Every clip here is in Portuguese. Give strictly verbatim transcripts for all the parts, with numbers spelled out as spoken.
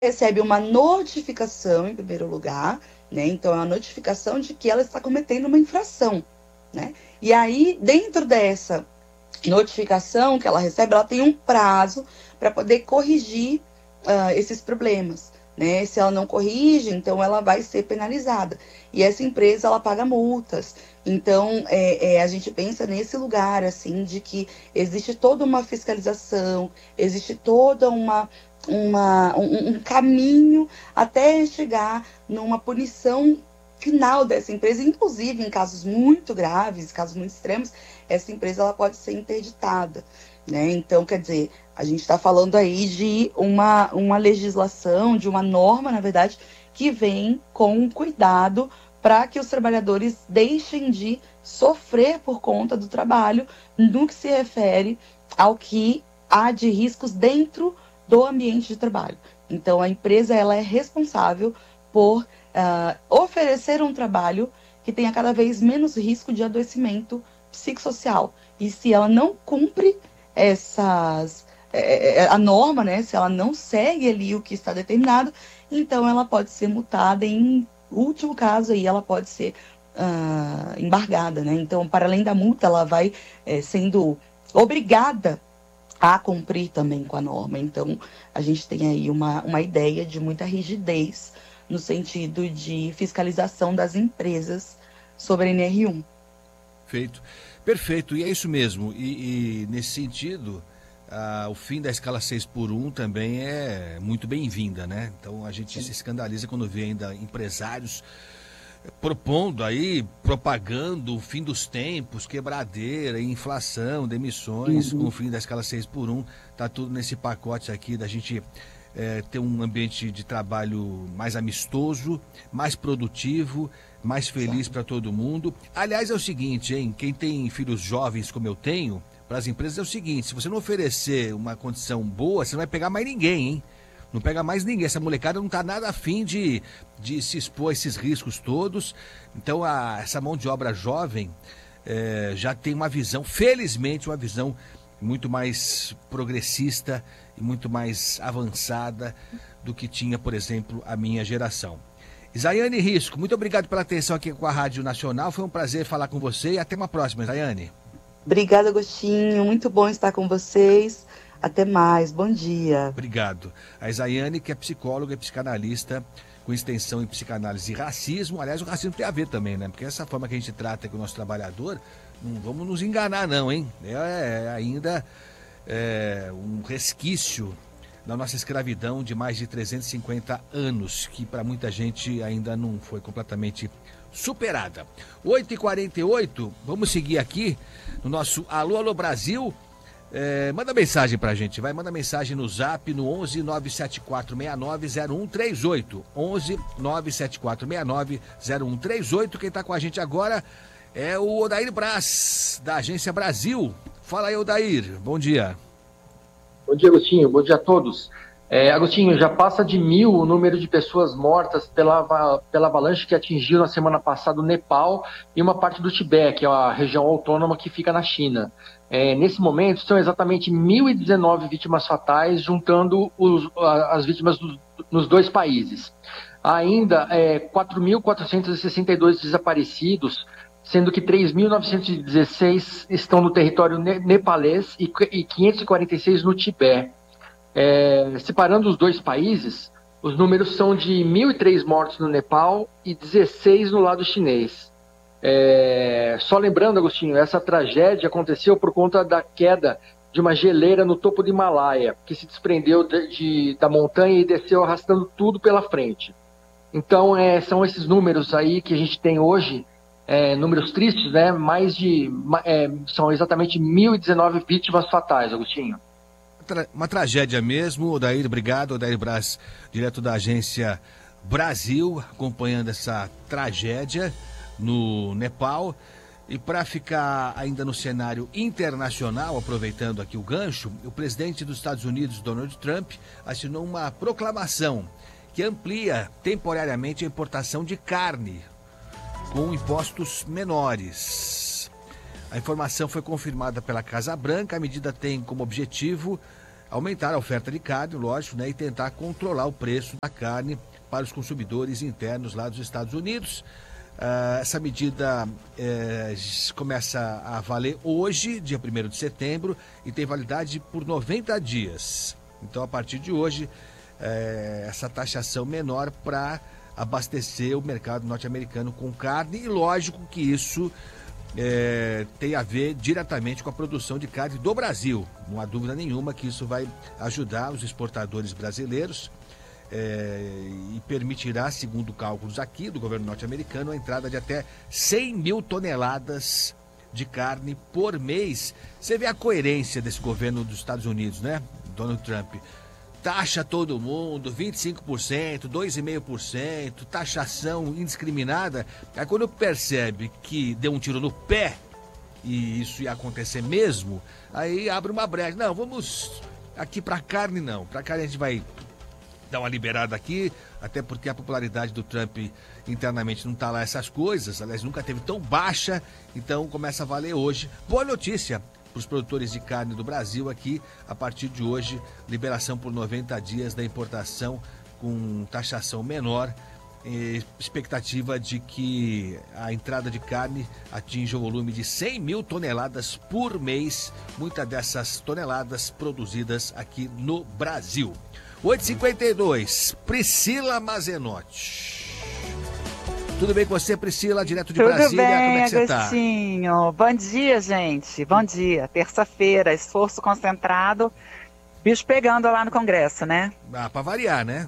recebe uma notificação, em primeiro lugar, né? Então, é uma notificação de que ela está cometendo uma infração, né? E aí, dentro dessa notificação que ela recebe, ela tem um prazo para poder corrigir uh, esses problemas, né? Se ela não corrige, então ela vai ser penalizada. E essa empresa, ela paga multas. Então, é, é, a gente pensa nesse lugar, assim, de que existe toda uma fiscalização, existe toda uma uma, um, um caminho até chegar numa punição final dessa empresa, inclusive em casos muito graves, casos muito extremos, essa empresa ela pode ser interditada, né? Então, quer dizer, a gente está falando aí de uma, uma legislação, de uma norma, na verdade, que vem com cuidado para que os trabalhadores deixem de sofrer por conta do trabalho no que se refere ao que há de riscos dentro do ambiente de trabalho. Então, a empresa ela é responsável por uh, oferecer um trabalho que tenha cada vez menos risco de adoecimento psicossocial. E se ela não cumpre essas, é, a norma, né, se ela não segue ali o que está determinado, então ela pode ser multada, em último caso, aí ela pode ser uh, embargada, né? Então, para além da multa, ela vai é, sendo obrigada a cumprir também com a norma. Então, a gente tem aí uma, uma ideia de muita rigidez no sentido de fiscalização das empresas sobre a N R um. Feito. Perfeito, e é isso mesmo. E, e nesse sentido, ah, o fim da escala seis por um também é muito bem-vinda, né? Então, a gente Sim. se escandaliza quando vê ainda empresários propondo aí, propagando o fim dos tempos, quebradeira, inflação, demissões, uhum. com o fim da escala seis por um, tá tudo nesse pacote aqui da gente é, ter um ambiente de trabalho mais amistoso, mais produtivo, mais feliz para todo mundo. Aliás, é o seguinte, hein, quem tem filhos jovens como eu tenho, para as empresas é o seguinte, se você não oferecer uma condição boa, você não vai pegar mais ninguém, hein? Não pega mais ninguém, essa molecada não está nada afim de, de se expor a esses riscos todos. Então a, essa mão de obra jovem é, já tem uma visão, felizmente uma visão muito mais progressista e muito mais avançada do que tinha, por exemplo, a minha geração. Isaiane Risco, muito obrigado pela atenção aqui com a Rádio Nacional, foi um prazer falar com você e até uma próxima, Isaiane. Obrigada, Agostinho, muito bom estar com vocês. Até mais, bom dia. Obrigado. A Isaiane, que é psicóloga e psicanalista com extensão em psicanálise e racismo. Aliás, o racismo tem a ver também, né? Porque essa forma que a gente trata com o nosso trabalhador, não vamos nos enganar não, hein? É, é ainda é, um resquício da nossa escravidão de mais de trezentos e cinquenta anos, que para muita gente ainda não foi completamente superada. oito e quarenta e oito, vamos seguir aqui no nosso Alô, Alô Brasil. É, manda mensagem pra gente, vai, manda mensagem no zap no onze nove sete quatro seis nove zero um três oito, onze nove sete quatro seis nove zero um três oito. Quem tá com a gente agora é o Odair Braz, da Agência Brasil. Fala aí, Odair, bom dia. Bom dia, Agostinho, bom dia a todos. É, Agostinho, já passa de mil o número de pessoas mortas pela, pela avalanche que atingiu na semana passada o Nepal e uma parte do Tibete, que é a região autônoma que fica na China. É, nesse momento, são exatamente mil e dezenove vítimas fatais, juntando os, as vítimas dos, nos dois países. Há ainda é, quatro mil quatrocentos e sessenta e dois desaparecidos, sendo que três mil novecentos e dezesseis estão no território nepalês e, e quinhentos e quarenta e seis no Tibete. É, separando os dois países, os números são de mil e três mortos no Nepal e dezesseis no lado chinês. É, só lembrando, Agostinho, essa tragédia aconteceu por conta da queda de uma geleira no topo do Himalaia, que se desprendeu de, de, da montanha e desceu arrastando tudo pela frente. Então, é, são esses números aí que a gente tem hoje, é, números tristes, né? Mais de, é, são exatamente mil e dezenove vítimas fatais, Agostinho. Uma tragédia mesmo, Odair, obrigado, Odair Braz, direto da Agência Brasil, acompanhando essa tragédia no Nepal. E para ficar ainda no cenário internacional, aproveitando aqui o gancho, o presidente dos Estados Unidos, Donald Trump, assinou uma proclamação que amplia temporariamente a importação de carne com impostos menores. A informação foi confirmada pela Casa Branca. A medida tem como objetivo aumentar a oferta de carne, lógico, né, e tentar controlar o preço da carne para os consumidores internos lá dos Estados Unidos. Uh, essa medida eh, começa a valer hoje, dia primeiro de setembro, e tem validade por noventa dias. Então, a partir de hoje, eh, essa taxação menor para abastecer o mercado norte-americano com carne, e lógico que isso eh, tem a ver diretamente com a produção de carne do Brasil. Não há dúvida nenhuma que isso vai ajudar os exportadores brasileiros. É, e permitirá, segundo cálculos aqui do governo norte-americano, a entrada de até cem mil toneladas de carne por mês. Você vê a coerência desse governo dos Estados Unidos, né? Donald Trump. Taxa todo mundo, vinte e cinco por cento, dois vírgula cinco por cento, taxação indiscriminada. Aí quando percebe que deu um tiro no pé, e isso ia acontecer mesmo, aí abre uma brecha. Não, vamos aqui para carne não. Para carne a gente vai dar uma liberada aqui, até porque a popularidade do Trump internamente não está lá essas coisas, aliás, nunca teve tão baixa, então começa a valer hoje. Boa notícia para os produtores de carne do Brasil aqui, a partir de hoje, liberação por noventa dias da importação com taxação menor, e expectativa de que a entrada de carne atinja o volume de cem mil toneladas por mês, muitas dessas toneladas produzidas aqui no Brasil. oito e cinquenta e dois, Priscila Mazenotti. Tudo bem com você, Priscila, direto de Tudo Brasília? bem, como é que você tá? Agostinho. Bom dia, gente. Bom dia. Terça-feira, esforço concentrado, bicho pegando lá no Congresso, né? Ah, pra variar, né?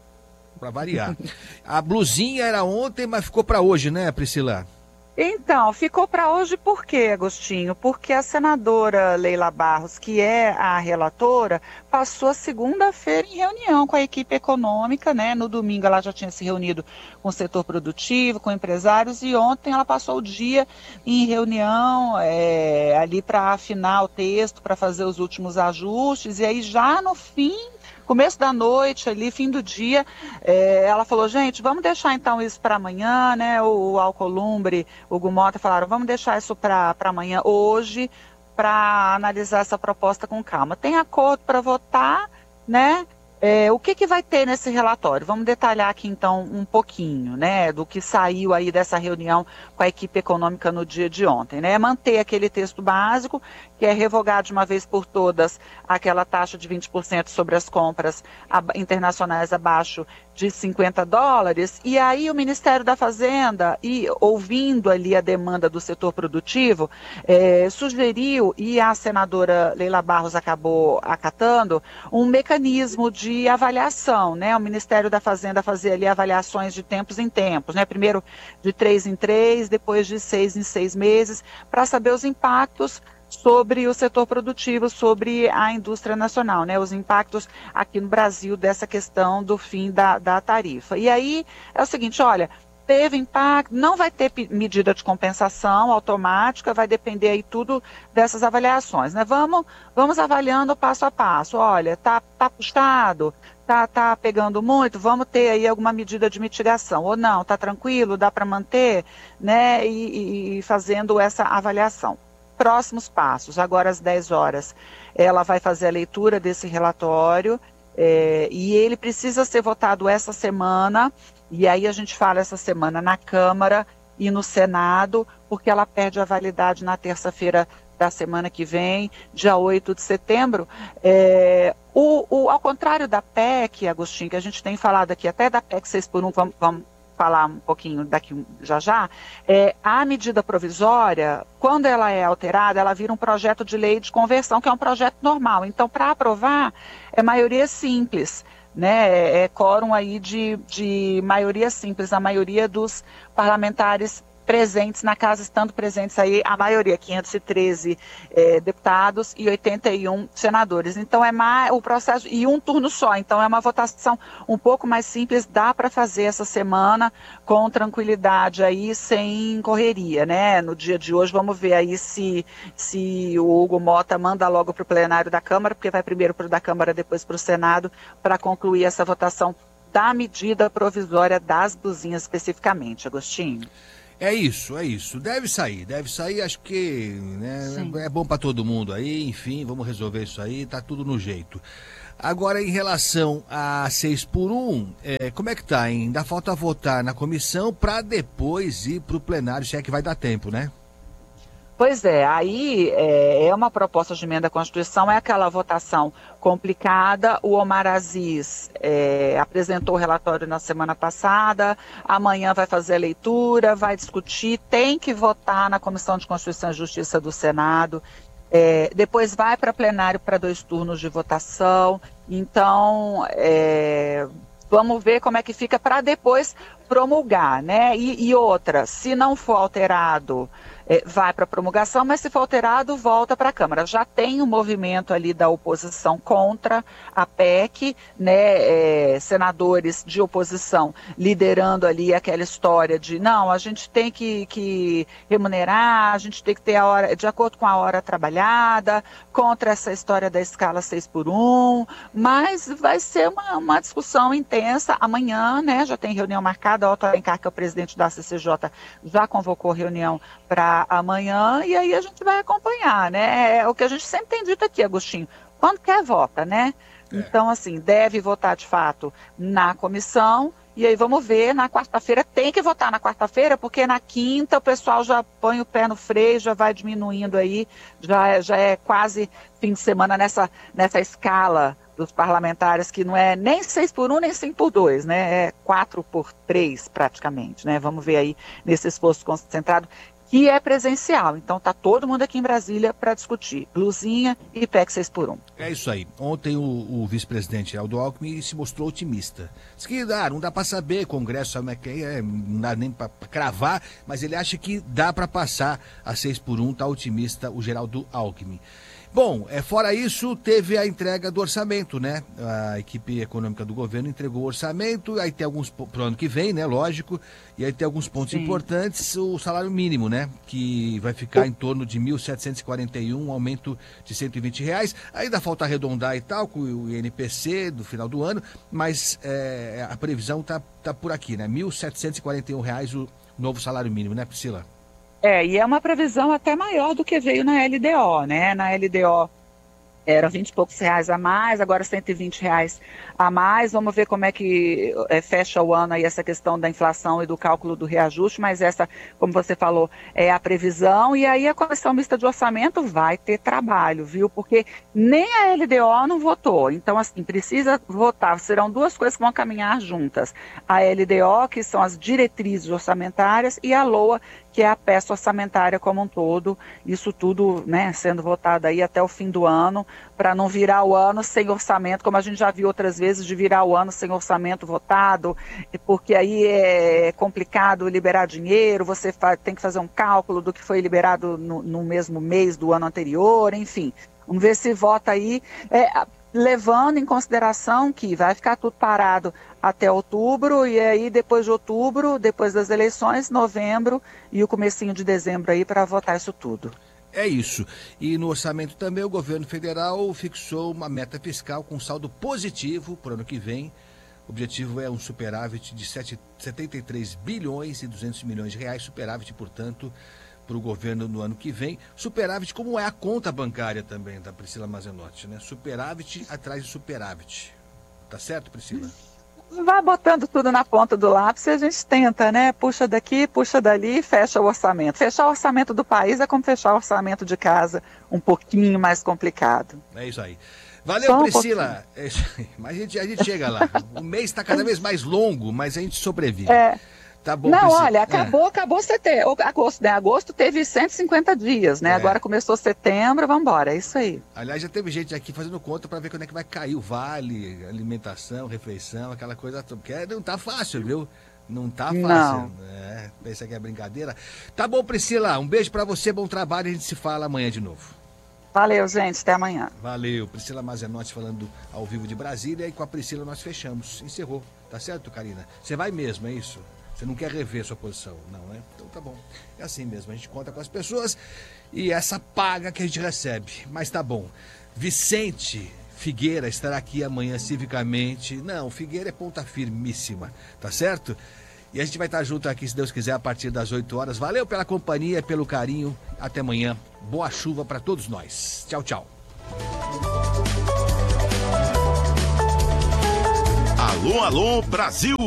Pra variar. A blusinha era ontem, mas ficou pra hoje, né, Priscila? Então, ficou para hoje por quê, Agostinho? Porque a senadora Leila Barros, que é a relatora, passou a segunda-feira em reunião com a equipe econômica, né? No domingo ela já tinha se reunido com o setor produtivo, com empresários, e ontem ela passou o dia em reunião é, ali para afinar o texto, para fazer os últimos ajustes, e aí já no fim, começo da noite, ali, fim do dia, é, ela falou, gente, vamos deixar então isso para amanhã, né? O, o Alcolumbre, o Gumota falaram, vamos deixar isso para amanhã, hoje, para analisar essa proposta com calma. Tem acordo para votar, né? É, o que, que vai ter nesse relatório? Vamos detalhar aqui então um pouquinho, né, do que saiu aí dessa reunião com a equipe econômica no dia de ontem, né? Manter aquele texto básico, que é revogar de uma vez por todas aquela taxa de vinte por cento sobre as compras internacionais abaixo de cinquenta dólares, e aí o Ministério da Fazenda, e ouvindo ali a demanda do setor produtivo, é, sugeriu, e a senadora Leila Barros acabou acatando, um mecanismo de avaliação, né? O Ministério da Fazenda fazia ali avaliações de tempos em tempos, né? Primeiro de três em três, depois de seis em seis meses, para saber os impactos sobre o setor produtivo, sobre a indústria nacional, né? Os impactos aqui no Brasil dessa questão do fim da, da tarifa. E aí é o seguinte, olha, teve impacto, não vai ter medida de compensação automática, vai depender aí tudo dessas avaliações, né? Vamos, vamos avaliando passo a passo. Olha, tá, tá puxado, tá, tá pegando muito, vamos ter aí alguma medida de mitigação. Ou não, tá tranquilo, dá para manter, né? E, e fazendo essa avaliação. Próximos passos, agora às dez horas, ela vai fazer a leitura desse relatório é, e ele precisa ser votado essa semana, e aí a gente fala essa semana na Câmara e no Senado, porque ela perde a validade na terça-feira da semana que vem, dia oito de setembro. É, o, o, ao contrário da P E C, Agostinho, que a gente tem falado aqui, até da P E C seis por um, vamos, vamos falar um pouquinho daqui já já, é, a medida provisória, quando ela é alterada, ela vira um projeto de lei de conversão, que é um projeto normal. Então, para aprovar, é maioria simples, né? É, é quórum aí de, de maioria simples, a maioria dos parlamentares presentes na casa, estando presentes aí a maioria, quinhentos e treze é, deputados e oitenta e um senadores. Então é mais o processo, e um turno só, então é uma votação um pouco mais simples, dá para fazer essa semana com tranquilidade aí, sem correria, né? No dia de hoje vamos ver aí se, se o Hugo Mota manda logo para o plenário da Câmara, porque vai primeiro para o da Câmara, depois para o Senado, para concluir essa votação da medida provisória das blusinhas especificamente, Agostinho. É isso, é isso. Deve sair, deve sair, acho que né, é bom para todo mundo aí, enfim, vamos resolver isso aí, tá tudo no jeito. Agora, em relação a seis por um, é, como é que tá, hein? Ainda falta votar na comissão para depois ir para o plenário, se é que vai dar tempo, né? Pois é, aí é, é uma proposta de emenda à Constituição, é aquela votação complicada. O Omar Aziz é, apresentou o relatório na semana passada, amanhã vai fazer a leitura, vai discutir, tem que votar na Comissão de Constituição e Justiça do Senado, é, depois vai para plenário para dois turnos de votação. Então, é, vamos ver como é que fica para depois promulgar, né? E, e outra, se não for alterado, É, vai para promulgação, mas se for alterado, volta para a Câmara. Já tem um movimento ali da oposição contra a P E C, né, é, senadores de oposição liderando ali aquela história de não, a gente tem que, que remunerar, a gente tem que ter a hora, de acordo com a hora trabalhada, contra essa história da escala seis por um, mas vai ser uma, uma discussão intensa amanhã, né, já tem reunião marcada, o Otto Alencar, que é o presidente da C C J, já convocou reunião para amanhã, e aí a gente vai acompanhar, né? É o que a gente sempre tem dito aqui, Agostinho, quando quer vota, né? É. Então, assim, deve votar de fato na comissão, e aí vamos ver, na quarta-feira, tem que votar na quarta-feira, porque na quinta o pessoal já põe o pé no freio, já vai diminuindo aí, já, já é quase fim de semana nessa, nessa escala dos parlamentares, que não é nem seis por um, nem cinco por dois, né? É quatro por três praticamente, né? Vamos ver aí nesse esforço concentrado, que é presencial. Então está todo mundo aqui em Brasília para discutir Blusinha e P E C seis por um. É isso aí. Ontem o, o vice-presidente Aldo Alckmin se mostrou otimista. Diz que dá, não dá para saber, Congresso sabe como é que é, não dá nem para cravar, mas ele acha que dá para passar a seis por um, tá otimista o Geraldo Alckmin. Bom, é, fora isso, teve a entrega do orçamento, né? A equipe econômica do governo entregou o orçamento, aí tem alguns para o ano que vem, né? Lógico, e aí tem alguns pontos Sim. importantes, o salário mínimo, né? Que vai ficar em torno de mil setecentos e quarenta e um, um aumento de cento e vinte reais. Ainda falta arredondar e tal, com o I N P C do final do ano, mas é, a previsão tá, tá por aqui, né? mil setecentos e quarenta e um reais o novo salário mínimo, né, Priscila? É, e é uma previsão até maior do que veio na L D O, né? Na L D O eram vinte e poucos reais a mais, agora cento e vinte reais a mais. Vamos ver como é que é, fecha o ano aí essa questão da inflação e do cálculo do reajuste, mas essa, como você falou, é a previsão. E aí a Comissão Mista de Orçamento vai ter trabalho, viu? Porque nem a L D O não votou. Então, assim, precisa votar. Serão duas coisas que vão caminhar juntas. A L D O, que são as diretrizes orçamentárias, e a LOA, que é a peça orçamentária como um todo. Isso tudo, né, sendo votado aí até o fim do ano, para não virar o ano sem orçamento, como a gente já viu outras vezes, de virar o ano sem orçamento votado, porque aí é complicado liberar dinheiro, você faz, tem que fazer um cálculo do que foi liberado no, no mesmo mês do ano anterior, enfim. Vamos ver se vota aí, é, levando em consideração que vai ficar tudo parado até outubro, e aí depois de outubro, depois das eleições, novembro e o comecinho de dezembro aí para votar isso tudo. É isso. E no orçamento também o governo federal fixou uma meta fiscal com saldo positivo para o ano que vem. O objetivo é um superávit de setenta e três bilhões e duzentos milhões de reais, superávit, portanto, para o governo no ano que vem. Superávit, como é a conta bancária também da Priscila Mazenotti, né? Superávit atrás de superávit. Tá certo, Priscila? Vai botando tudo na ponta do lápis e a gente tenta, né? Puxa daqui, puxa dali e fecha o orçamento. Fechar o orçamento do país é como fechar o orçamento de casa, um pouquinho mais complicado. É isso aí. Valeu, Só Priscila. Um é isso aí. Mas a gente, a gente chega lá. O mês está cada vez mais longo, mas a gente sobrevive. É. Tá bom, Não, Priscila. olha, acabou, é. acabou setembro, agosto, né? Agosto teve cento e cinquenta dias, né? É. Agora começou setembro, vamos embora, é isso aí. Aliás, já teve gente aqui fazendo conta para ver quando é que vai cair o vale, alimentação, refeição, aquela coisa toda. Porque não tá fácil, viu? Não tá fácil. Não. É, pensa que é brincadeira. Tá bom, Priscila, um beijo para você, bom trabalho, a gente se fala amanhã de novo. Valeu, gente, até amanhã. Valeu, Priscila Mazenotti falando ao vivo de Brasília, e com a Priscila nós fechamos, encerrou. Tá certo, Karina? Você vai mesmo, é isso? Você não quer rever sua posição, não, né? Então tá bom. É assim mesmo, a gente conta com as pessoas e essa paga que a gente recebe. Mas tá bom. Vicente Figueira estará aqui amanhã civicamente. Não, Figueira é ponta firmíssima, tá certo? E a gente vai estar junto aqui, se Deus quiser, a partir das oito horas. Valeu pela companhia, pelo carinho. Até amanhã. Boa chuva para todos nós. Tchau, tchau. Alô, alô, Brasil!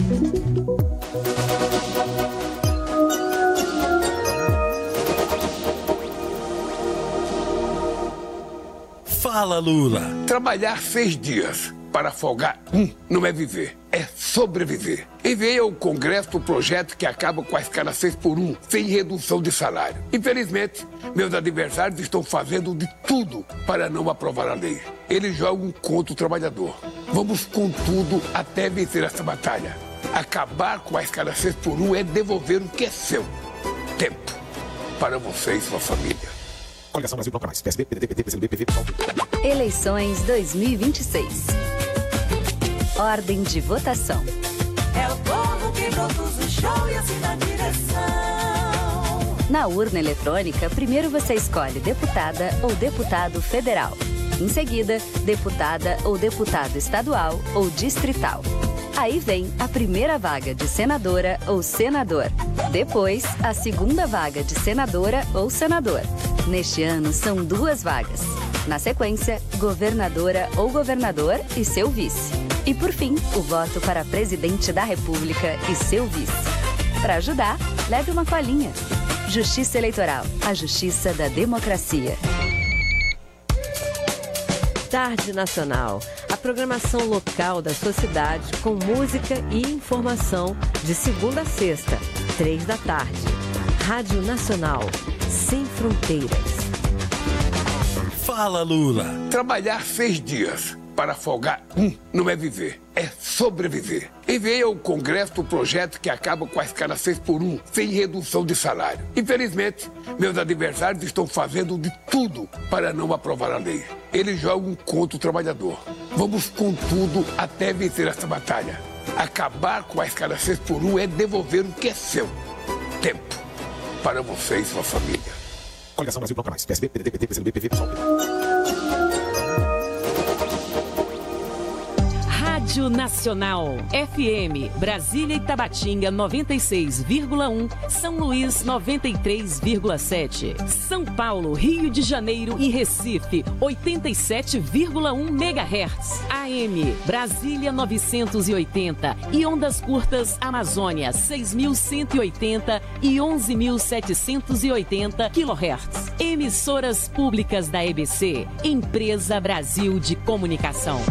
Fala, Lula. Trabalhar seis dias para folgar um não é viver, é sobreviver. Enviei ao Congresso o projeto que acaba com a escala seis por um, sem redução de salário. Infelizmente, meus adversários estão fazendo de tudo para não aprovar a lei. Eles jogam contra o trabalhador. Vamos com tudo até vencer essa batalha. Acabar com a escala seis por um é devolver o que é seu. Tempo para você e sua família. Coligação Brasil Bloco Mais, P S B, P D T, P T, P C do B, P V, P S O L. Eleições dois mil e vinte e seis. Ordem de votação. É o povo que produz o show e assina a direção. Na urna eletrônica, primeiro você escolhe deputada ou deputado federal. Em seguida, deputada ou deputado estadual ou distrital. Aí vem a primeira vaga de senadora ou senador. Depois, a segunda vaga de senadora ou senador. Neste ano, são duas vagas. Na sequência, governadora ou governador e seu vice. E por fim, o voto para presidente da República e seu vice. Para ajudar, leve uma colinha. Justiça Eleitoral, a justiça da democracia. Tarde Nacional, a programação local da sua cidade com música e informação de segunda a sexta, três da tarde. Rádio Nacional, sem fronteiras. Fala, Lula. Trabalhar seis dias para folgar um não é viver, é sobreviver. Enviei ao Congresso o projeto que acaba com a escala seis por um, sem redução de salário. Infelizmente, meus adversários estão fazendo de tudo para não aprovar a lei. Eles jogam contra o trabalhador. Vamos com tudo até vencer essa batalha. Acabar com a escala seis por um é devolver o que é seu. Tempo para você e sua família. Coligação Brasil Bloco Mais, P S B, P D T, P T, P C do B, P V, P S O L. Rádio Nacional, F M, Brasília e Tabatinga noventa e seis vírgula um, São Luís noventa e três vírgula sete, São Paulo, Rio de Janeiro e Recife oitenta e sete vírgula um megahertz, A M, Brasília novecentos e oitenta e ondas curtas Amazônia seis mil cento e oitenta e onze mil setecentos e oitenta quilohertz. Emissoras públicas da E B C, Empresa Brasil de Comunicação.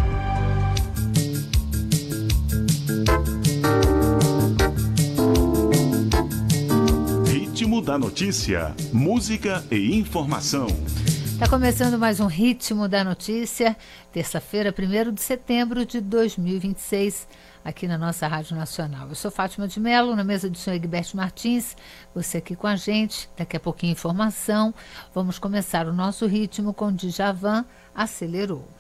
Ritmo da notícia, música e informação. Está começando mais um Ritmo da Notícia, terça-feira, primeiro de setembro de dois mil e vinte e seis, aqui na nossa Rádio Nacional. Eu sou Fátima de Mello, na mesa do senhor Egberto Martins, você aqui com a gente, daqui a pouquinho informação. Vamos começar o nosso ritmo com Djavan, Acelerou.